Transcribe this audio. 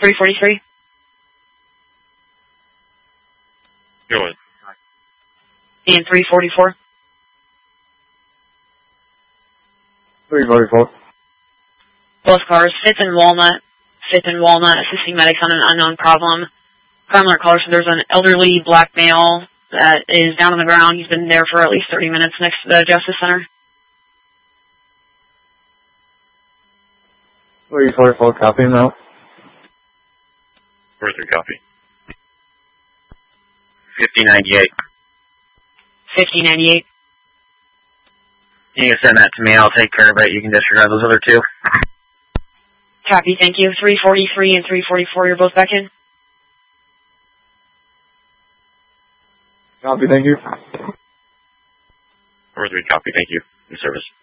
343. Go ahead. And 344. 344. Both cars, 5th and Walnut. 5th and Walnut, assisting medics on an unknown problem. Crime alert caller, so there's an elderly black male that is down on the ground. He's been there for at least 30 minutes next to the Justice Center. 344, copy now. 43, copy. 5098. 5098. You can send that to me. I'll take care of it. You can disregard those other two. Copy, thank you. 343 and 344, you're both back in? Copy, thank you. 43, copy, thank you. In service.